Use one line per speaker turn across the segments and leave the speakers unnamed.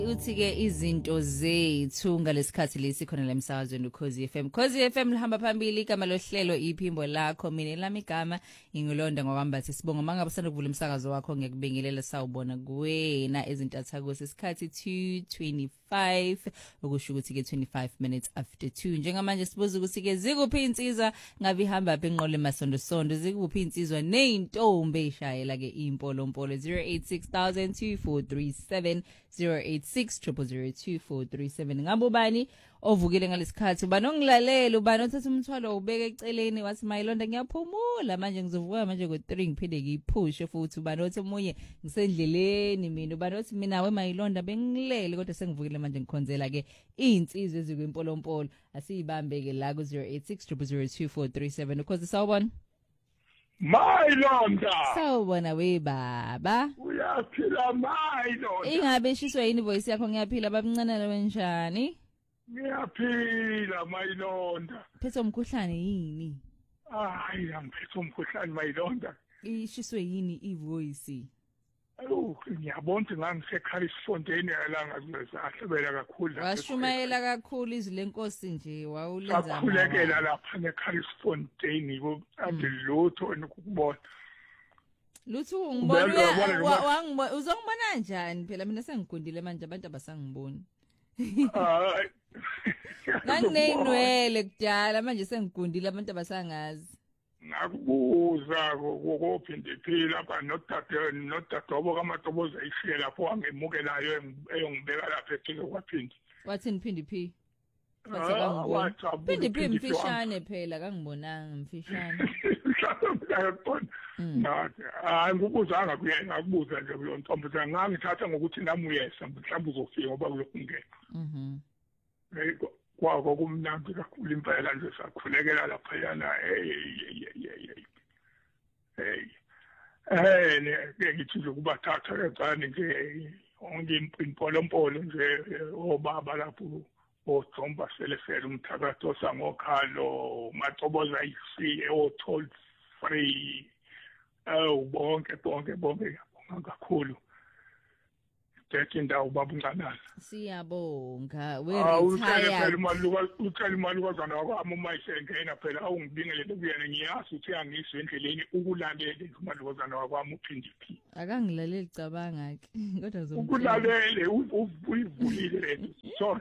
Uthi-ke izinto zethu ngalesikhathi lesi khona la emsakazweni Ukhozi FM. Ukhozi FM lihamba phambili, igama lohlelo iphimbo lakho. Mina lami igama ingilonda ngokwambathi sibonga mangabe usandukuvula umsakazo wakho ngiyakubingelela sawubona kuwena ezintathaku sesikhathi 2:25 okusho ukuthi ke 25 minutes after 2. Njengamanje sibuza ukuthi ke zikuphi insizwa ngabe ihamba phe enqole masondosondo, zikuphi insizwa neintombi eshayela ke impolompolo 0860002437 0860002437. Ngabe ubani ovukile ngalesikhathi, ubani ongilalela, ubani othatha umthwalo ubeke eceleni wathi mayilonda ngiyaphumula manje ngizovuka manje ngo3 ngiphinde ngiyiphushe futhi, ubani othi omunye ngisendleleni mina, ubani othi mina we mayilonda bengilele kodwa sengivukile manje ngikhonzela ke insizwe ezikwempolompolo. Asiyibambe ke la ku 0860002437 because sawubona
Mayilonda.
Sawubona we baba.
Uyaphila Mayilonda.
Ingabe ishiswe yini voice yakho? Ngiyaphila babamncane wenjani?
Ngiyaphila Mayilonda.
Phethe umkhuhlane yini?
Hayi angiphethe umkhuhlane Mayilonda.
Ishiswe yini ivoice?
Ngiyabona ukuthi ngangiseChrisfontein yalanga kuzahlebela kakhulu.
Washumayela kakhulu izwi lenkosi nje wawulenza.
Sakhulekela lapha neChrisfontein ade lutho ukubona.
Lutho ungibona uzongibona njani phela mina sengigundile manje abantu abasangiboni.
Hayi.
Nganginenwele kudala manje sengigundile abantu abasangazi.
Ngakubuza kophinde phila lapha nodadobo kaMatoboza ishiye lapho wangemukelayo eyongibeka lapha eceleni kwaphindi.
Wathini phindi phi? Phindi phi mfishane phela kangibonanga mfishane.
Hayi ngikuzanga kuyena ngakubuza nje kulo ntombi ngangithatha ngokuthi nami uyesa mhlawumbe uzofika ngoba kulokhu ngeke. Kwako kumnandi kakhulu impela nje sakhulekela lapha yana ngithi nje kubathatha kancane nje onke impolompolo nje obaba lapho othomba selefela umthakathi osangokhalo Matoboza isiye toll free bonke kakhulu indawo babuncanana.
Siyabonga we retire.
Ucela imali kwazana kwami uma isengena phela awungibingelele kuyena ngiyazi ukuthi angiswe endleleni ukulalele imali kwazana kwami uphindi phi.
Akangilaleli cabanga ke kodwa
ukulalele uyivulile lento. So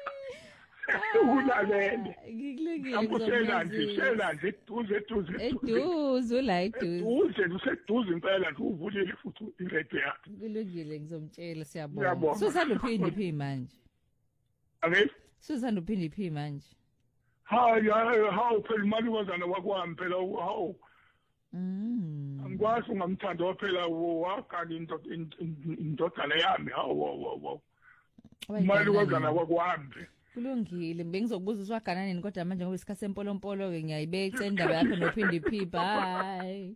ukulalele ngikulekelele nje eduze
la eduze
useduze impela nje uvulile futhi iredio yakhe
kulungile ngizomtshela siyabonga Susanda uphindi phi manje Susanda uphindi phi manje
hayi phela imali wazana wakwami phela hawu angikwazi ungamthanda phela wakani indodana yami hawu imali wazana wakwami
kulungile bengizokubuza uswagana nini kodwa manje ngoba isikhathi sempolompolo ke ngiyayibeka indaba yakho nophindi phi bye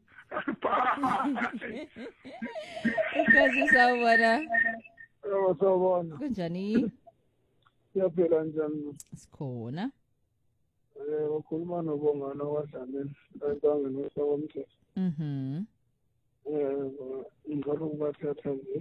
Ukhozi sawubona
sawubona
kunjani
siyaphila njani
sikhona
ukhuluma nobongana waDlamini enkangeni weSawamthetho ngicela ukubathatha nje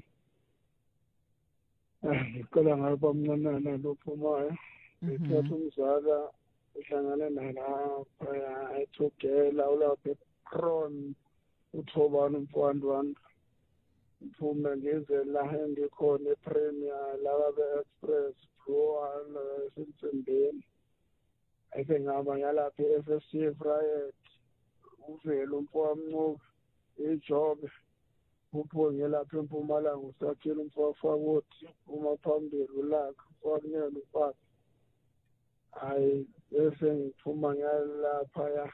ngicela ngabe bamncanana lophumayo ethatha umzala uhlangane nalapha ethogela ulapha eCron uthobana umfowandwana uphume ngeze la engikhona ePremier laba beExpress Pro eSentembeni ayike ngaba yalapha eFSC Friday uvela umfowamncubo eJobe uphume lapha eMpumalanga usakhela umfowafakoti uma phambili ulaka kwakunyela upapa hayi bese ngiphuma ngalapha ya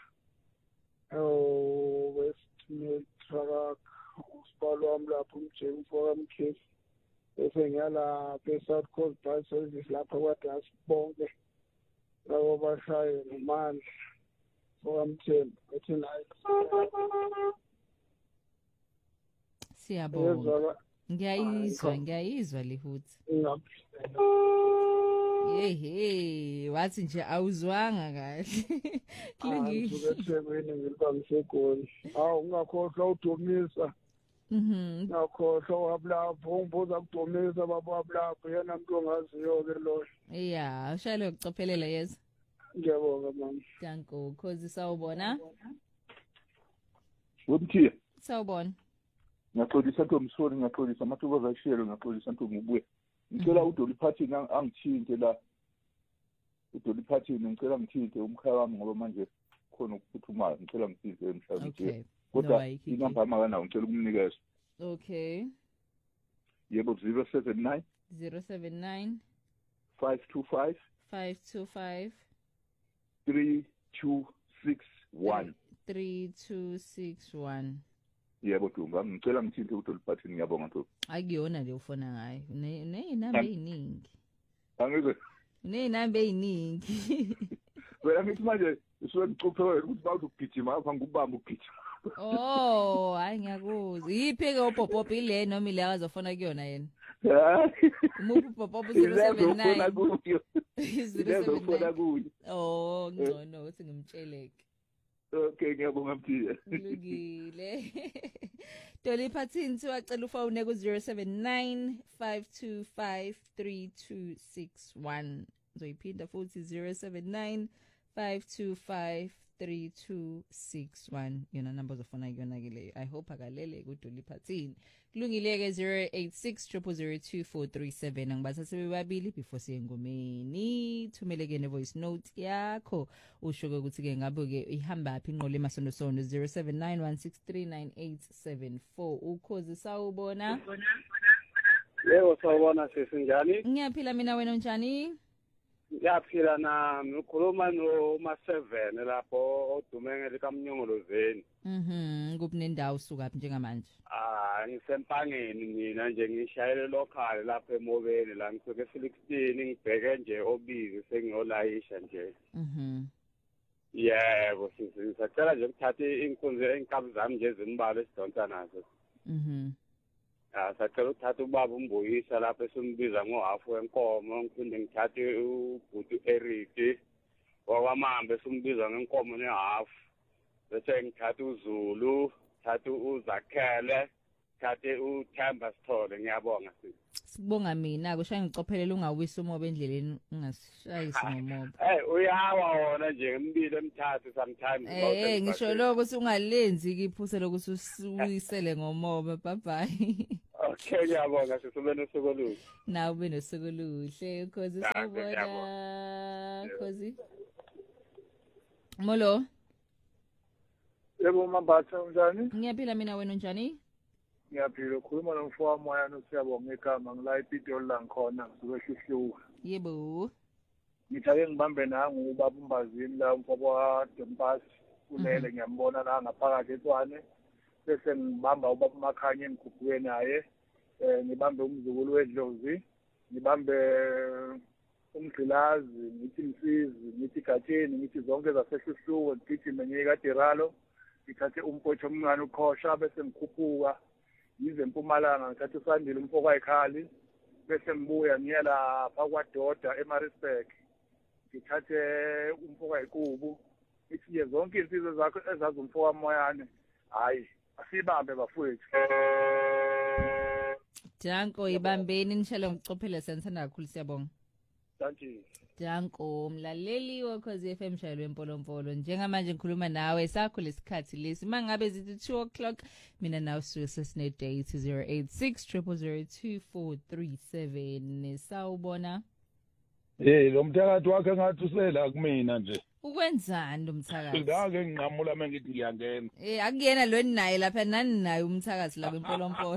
West Truck usipalo wami lapho umjeni umfokamkhefu bese ngiyalapha eSouth Coast Bus Service lapha kwaDas bonke labo bashaye nomandla fokamthembu ethi nayi
siyabonga ngiyayizwa lihuthi wathi nje awuzwanga kahle
kulungile ngilibambise egoli ungakhohlwa udumisa nakhohlwa wablapho ungibuza kudumisa baba wablapho yena muntu ongaziyo ke lo.
Yeah, ushayele ukucophelela yes.
Ngiyabonga mama.
Danko, Khosi sawubona.
Wemthiya.
Sawubona.
Ngiyaxolisa Ntombi, ngiyaxolisa amathuba azashiyelwe, ngiyaxolisa Ntombi ubuye. Ngicela uDolly Parton angithinte la. uDolly Parton ngicela ngithinte umkhaya wami ngoba manje khona ukuphuthumayo, ngicela ngithinte emhlabeni.
Okay.
Kodwa inamba yami akanawo, ngicela ukumnikeza.
Okay.
Yebo 079
079
525
525
3261.
3261.
Yebo Dumba, ngicela ngithinte uDolly Parton, ngiyabonga Ntombi.
Akuyona le ufona ngayo. Neinamba eziningi.
Angizwe.
Neinamba eziningi.
Wena ngithi manje usuke ngicuphe ukuthi bawugijima apha ngubamba ugijima.
Oh, hayi ngiyakuzwa. Yiphi ke uPopopo ile noma ile akazofona kuyona yena? Umuphi uPopopo 079? 079. Oh, ngcono uthi ngimtsheleke.
Okay, ngiyabonga Mthiya.
Kulungile. Dolly Parton siwacela ufone ku 079 525 3261. Zoyiphinda futhi 079 525 3261. Yona number zofona yona ke leyo. I hope akalele ku Dolly Parton. Kulungile ke 086 0002437 angibaza sebebabili before siye ngomeni. Thumele ke ne voice note yakho usho ukuthi ke ngabe ke ihamba phi inqolo emasondosondo 0791639874. Ukhozi sawubona?
Yebo sawubona sesinjani?
Ngiyaphila mina wena unjani?
Ngiyaphila nami ukhuluma no7 lapho odumenge likaMnyongolozeni.
Kupinendawo usukaphi njengamanje?
Ngisempangeni mina nje ngishayele local lapha eMobeni la ngisuke 16 ngibheke nje obizi sengiyolayisha nje. Yebo sisacela nje ukuthatha inkunzi enkabi zami nje ezimbalo esidonsa nazo. Sacela ukuthatha ubaba umbuyisa lapha esimbiza ngohafu wenkomo, ngiphinde ngithathe ubhuti Eric wakwamambe simbiza ngenkomo nehafu. Bese ngithatha uZulu, thatha uZakhele, thathe uThemba Sithole. Ngiyabonga sisi.
Sibonga mina kushaya ngicophelela ungawisa umoba endleleni ungashayisi ngomoba.
Uyawa wona nje ngempilo emithathu sometimes.
Ngisho lokho usungalenzi iphuse lokuthi usuyisele ngomoba. Bye bye.
Okay, ngiyabonga sisi, ube nosuku oluhle.
Nawe ube nosuku oluhle. Khosi sawubona. Khosi. Molo.
Yebo Mbatha unjani?
Ngiyaphila mina wena unjani?
Ngiyaphila, ukhuluma nomfowami wami uSiyabonga igama, ngila ePitoli la ngikhona ngisuke Hluhluka.
Yebo.
Ngithake ngibambe nangu ubaba uMbazini la umfowabo waDempasi ulele ngiyambona la ngaphakathi eTshwane. Bese ngibamba ubaba uMakhanye engikhuphuke naye. Ngibambe umzukulu weDlozi, ngibambe umgqilazi, ngithi Msizi, ngithi Gatsheni, ngithi zonke zasehluhluko, ngigijime ngiye kaDiralo. Ngithathe umpotho omncane ukhosha bese ngikhuphuka yize eMpumalanga, ngithathe uSandile umfoko wayikhali bese ngibuya ngiya lapha kwaDoda eMaritzburg, ngithathe umfoko wayiqubu. Ngithi zonke insizwe zakho ezazi umfoko wamoyane, hayi asibambe bafowethu.
Danko ibambeni nishelo ngicophela senzana kakhulu siyabonga.
Thank you.
Danko umlaleli weKhosi FM shayelwe empolompolo njengamanje ngikhuluma nawe sakho lesikhathi lesi mangabe zithi 2 o'clock mina nawe sesine date 086 0002437. Sawubona?
Lo mthakathi wakhe ngathi usela kumina nje.
Ukwenzani lo mthakathi?
Ngake nginqamula mengithi ngiyangena.
Akuyena lo ninaye lapha nani naye umthakathi la empolompolo.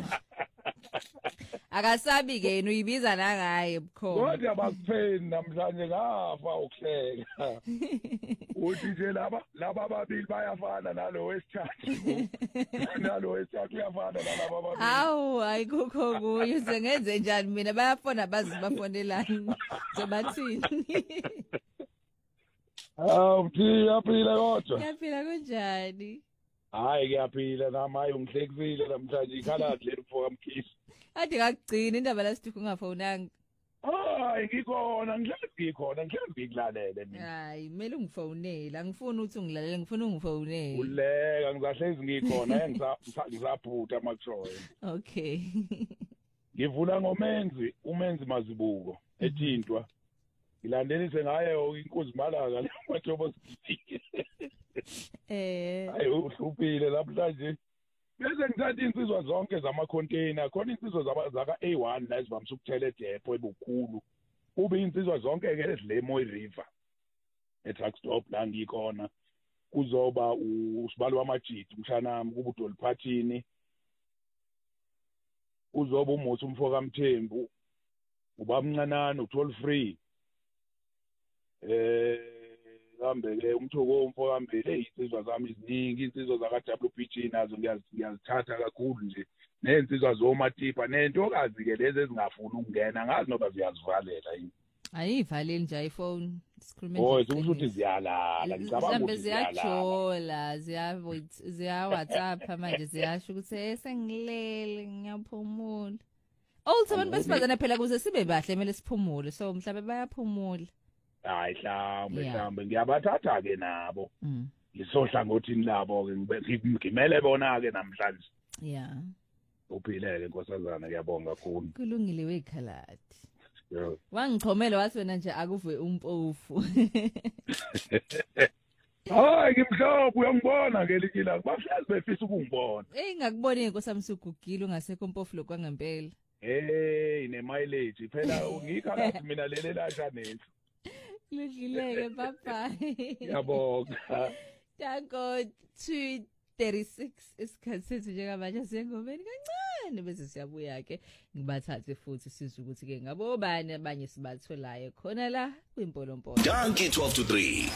Akasabi ke yena uyibiza la ngaye bukhoma.
Kodwa bakupheni namhlanje ngafa ukuhleka. Uthi nje laba ababili bayafana nalo wesithathu. Nalo wesithathu uyafana nalabo ababili.
Awu ayikho kuyo sengenze njani mina bayafona bazi bafonelana. Zobathini?
Uyaphila kodwa.
Ngiyaphila kanjani?
Hayi ngiyaphila nami hayi ungihlekisile namhlanje ikhala leli mfoka mkhisi.
Ade ngakugcina indaba la Sithuku ungafonanga.
Hayi ngikhona ngihlala ngikulalele mina.
Hayi kumele ungifonele angifuni ukuthi ungilalele ngifuna ungifonele.
Uleka ngizahlezi ngikhona ngisaphuta makushoyo.
Okay.
Ngivula umenzi mazibuko ethintwa. Ngilandelise ngayo inkunzi malanga le mathobo sifike. Hayi uhluphile lapha nje. Bese ngithatha insizwa zonke zama container khona insizwa zaka A1 la ezivamisa ukuthela edepo ebukhulu. Kube insizwa zonke ke ezilemo river. E-truck stop la ngikhona. Kuzoba usibalo wamajidi mshanami kuba uDoliphathini. Uzoba uMosi umfoka Mthembu. Ubamncanana uToll Free. Kambe ke umthoko umfoka Mbele insizwa zami iziningi insizwa zaka WPG nazo ngiyazithatha kakhulu nje nensizwa zoMatipa nentokazi ke lezi ezingafuni ukungena ngazi noba ziyazivalela yini
ayivaleli nje iPhone sikhuluma
nje ukuthi ziyalala ngicabanga
ukuthi ziyajola ziya WhatsApp manje ziyasho ukuthi sengilele ngiyaphumula abantu besifazana phela kuze sibe bahle kumele siphumule so mhlawumbe bayaphumula
hayi mhlawumbe ngiyabathatha ke nabo ngisohlangothini labo ke ngimele bona ke namhlanje uphileke nkosazana ngiyabonga kakhulu
kulungile wekhalati wangichomela wathi wena nje akuve umpofu
hayi ngimhlophe uyangibona ngelikila bahlezi befisa ukungibona
ngakubona inkosami sugugile ungasekho umpofu lokwangempela
ine mileage phela ngikhala mina lele lasha nendlu
Ludlileke bye.
Ngiyabonga.
Danko 236 isikhathi sethu njengamanje sengomeni kancane bese siyabuya ke ngibathathe futhi sizwe ukuthi ke ngabo bani abanye sibatholayo khona la kwimpolompolo.
Danki 12 to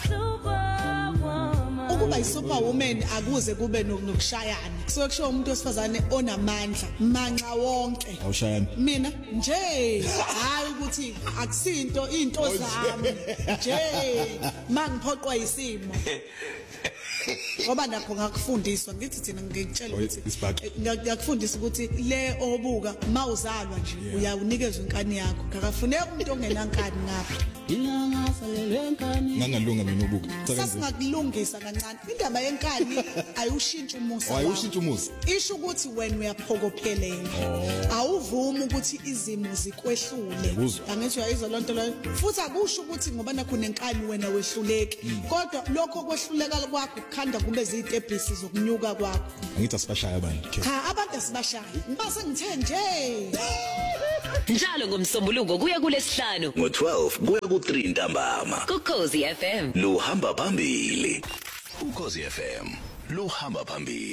3.
Ukuba yisuperwoman akuze kube nokushayana. Kusuke kusho umuntu wesifazane onamandla, manxa wonke.
Awushayani.
Mina nje hayi ukuthi akusinto into zami. Nje mangiphoqwa isimo. Ngoba nakho ngakufundiswa ngithi thina ngikutshela ukuthi ngiyakufundisa ukuthi le obuka mawuzalwa nje uyawunikezwa inkani yakho akafuneki umuntu ongenankani ngapha
ngangalunga mina ubuka
sasingakulungisa kancane indaba yenkani ayushintsha umusa isho ukuthi wena uyaphokophelela awuvumi ukuthi izimo zikwehlule angithi uyayizwa lonto leyo futhi akusho ukuthi ngoba nakho nenkani wena wehluleki kodwa lokho kwehluleka kwakho khanda kube zitebhisi zokunyuka kwakho
angithi asibashaya abantu
cha abantu asibashaya ngibase ngithe nje
njalo ngomsombuluko kuya kulesihlanu
ngo12 kuya ku3 ntambama
kuKhosi FM
lo hamba phambili uKhosi FM lo hamba phambili